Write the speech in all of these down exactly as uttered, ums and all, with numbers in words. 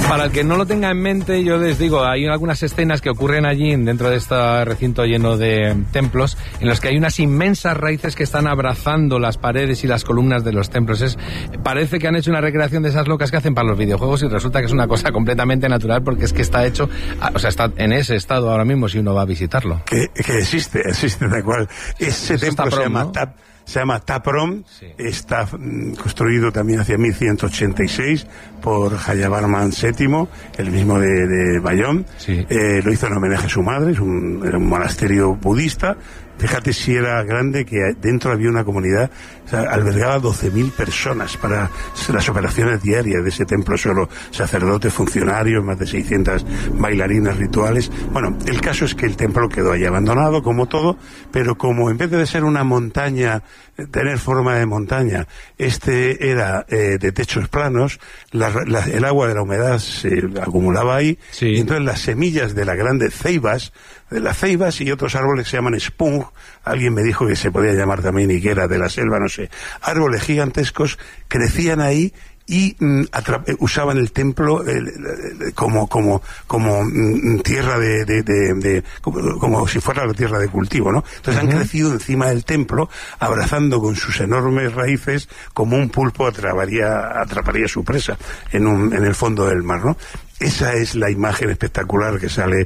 Para el que no lo tenga en mente, yo les digo, hay algunas escenas que ocurren allí dentro de este recinto lleno de templos, en los que hay unas inmensas raíces que están abrazando las paredes y las columnas de los templos. Es, parece que han hecho una recreación de esas locas que hacen para los videojuegos y resulta que es una cosa completamente natural porque es que está hecho, o sea, está en ese estado ahora mismo si uno va a visitarlo. Que, que existe, existe tal cual. Ese Eso templo Taprom, se llama ¿no? Tap. Se llama Taprom, sí. Está mm, construido también hacia mil ciento ochenta y seis por Jayavarman séptimo, el mismo de, de Bayón. Sí. Eh, lo hizo en homenaje a su madre, es un, era un monasterio budista. Fíjate si era grande, que dentro había una comunidad, o sea, albergaba doce mil personas para las operaciones diarias de ese templo solo, sacerdotes, funcionarios, más de seiscientas bailarinas rituales. Bueno, el caso es que el templo quedó ahí abandonado, como todo, pero como en vez de ser una montaña, tener forma de montaña, este era eh, de techos planos, la, la, el agua de la humedad se acumulaba ahí, sí. Y entonces las semillas de las grandes ceibas, de las ceibas y otros árboles que se llaman spung, alguien me dijo que se podía llamar también higuera de la selva, no sé, árboles gigantescos crecían ahí y mm, usaban el templo eh, como como como mm, tierra de, de, de, de como, como si fuera la tierra de cultivo, ¿no? Entonces uh-huh. han crecido encima del templo, abrazando con sus enormes raíces como un pulpo atraparía, atraparía su presa en un, en el fondo del mar, ¿no? Esa es la imagen espectacular que sale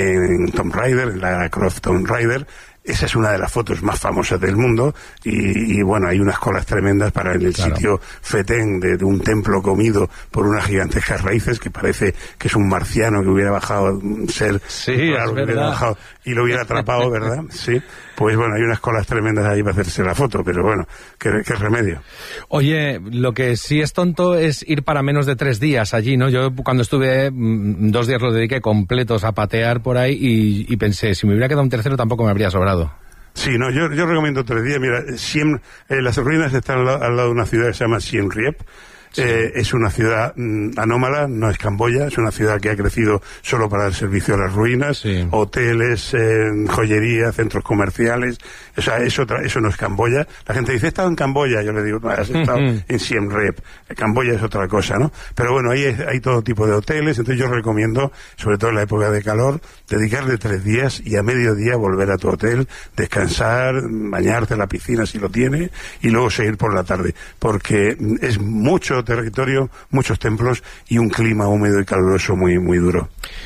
en Tomb Raider, en la Croft Tomb Raider. Esa es una de las fotos más famosas del mundo y, y bueno, hay unas colas tremendas para en el claro. sitio Fetén de, de un templo comido por unas gigantescas raíces que parece que es un marciano que hubiera bajado, un ser sí, raro que hubiera bajado y lo hubiera atrapado, ¿verdad? Sí, pues bueno, hay unas colas tremendas ahí para hacerse la foto, pero bueno, qué, qué remedio. Oye, lo que sí es tonto es ir para menos de tres días allí, ¿no? Yo cuando estuve, dos días los dediqué completos a patear por ahí y, y pensé, si me hubiera quedado un tercero tampoco me habría sobrado. Sí, no, yo, yo recomiendo tres días. Mira, Siem, eh, las ruinas están al, al lado de una ciudad que se llama Siem Reap. Sí. Eh, es una ciudad mm, anómala, no es Camboya, es una ciudad que ha crecido solo para el servicio a las ruinas, sí. Hoteles, eh, joyería, centros comerciales, o sea, eso, eso no es Camboya. La gente dice, he estado en Camboya, yo le digo, no, has estado en Siem Reap, Camboya es otra cosa, ¿no? Pero bueno, ahí hay, hay todo tipo de hoteles, entonces yo recomiendo, sobre todo en la época de calor, dedicarle tres días y a mediodía volver a tu hotel, descansar, bañarte en la piscina si lo tiene, y luego seguir por la tarde, porque es mucho territorio, muchos templos y un clima húmedo y caluroso muy muy duro.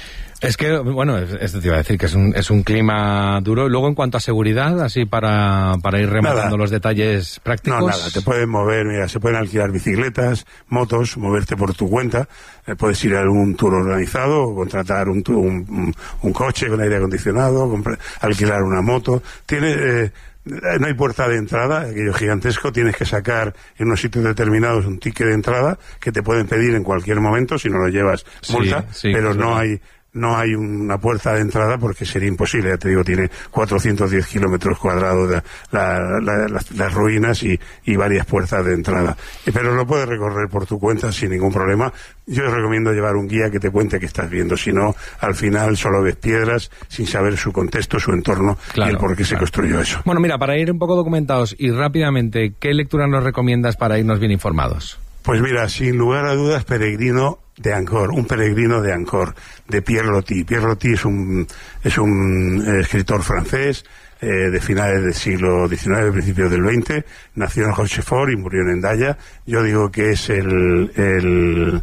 Es que, bueno, esto te iba a decir que es un, es un clima duro. Luego, en cuanto a seguridad, así para, para ir rematando los detalles prácticos... No, nada, te puedes mover, mira, se pueden alquilar bicicletas, motos, moverte por tu cuenta, eh, puedes ir a algún tour organizado, o contratar un, un, un, un coche con aire acondicionado, comprar, alquilar una moto, tiene... Eh, no hay puerta de entrada, aquello gigantesco, tienes que sacar en unos sitios determinados un ticket de entrada que te pueden pedir en cualquier momento, si no lo llevas multa, sí, sí, pero claro. no hay no hay una puerta de entrada porque sería imposible, ya te digo, tiene cuatrocientos diez kilómetros cuadrados de la, la, las, las ruinas y, y varias puertas de entrada, pero lo puedes recorrer por tu cuenta sin ningún problema. Yo recomiendo llevar un guía que te cuente qué estás viendo, si no, al final solo ves piedras sin saber su contexto, su entorno, claro, y el por qué claro. se construyó eso. Bueno, mira, para ir un poco documentados y rápidamente, ¿qué lectura nos recomiendas para irnos bien informados? Pues mira, sin lugar a dudas, Peregrino de Angkor, un peregrino de Angkor, de Pierre Loti. Pierre Loti es un, es un eh, escritor francés, eh, de finales del siglo diecinueve, principios del veinte, nació en Rochefort y murió en Hendaya. Yo digo que es el... el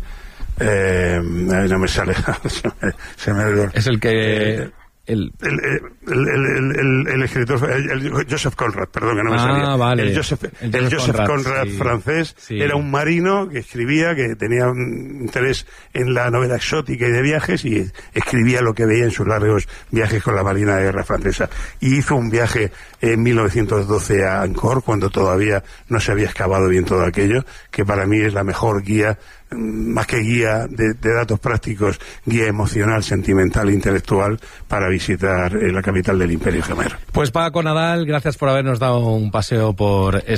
eh, no me sale, se me olvidó. Es el que... Eh, El... El, el, el, el, el escritor, el, el Joseph Conrad, perdón, que no me ah, salía. Vale. El Joseph, el el Joseph, Joseph Conrad, Conrad sí, francés, sí. Era un marino que escribía, que tenía un interés en la novela exótica y de viajes, y escribía lo que veía en sus largos viajes con la Marina de Guerra Francesa. Y hizo un viaje en mil novecientos doce a Angkor, cuando todavía no se había excavado bien todo aquello, que para mí es la mejor guía, más que guía de, de datos prácticos, guía emocional, sentimental e intelectual para visitar eh, la capital del Imperio Khmer. Pues Paco Nadal, gracias por habernos dado un paseo por